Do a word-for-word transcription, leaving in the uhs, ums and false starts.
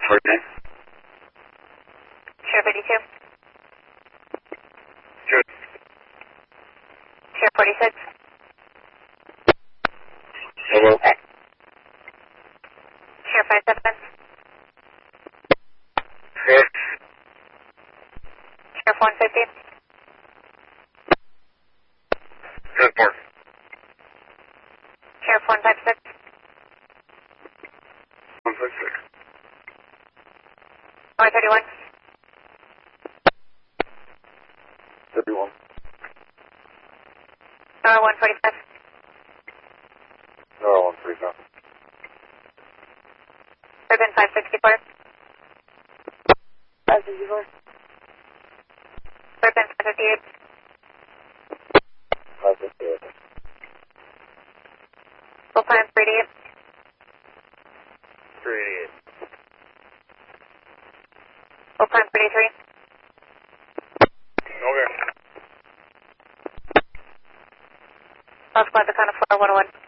forty-nine. Sheriff eighty-two. Good. Sheriff forty-six. Hello. Sheriff five seven. Good. Sheriff one fifty. Good board. Sheriff one five six. one five six. Or thirty-one. thirty-one. Or one forty-five. No, one forty-five. Urban five sixty-four. five sixty-four. Urban five fifty-eight. five fifty-eight. Full time three eighty-eight. three eighty-eight. Full time thirty-three. Okay. All squad to count of four one oh one.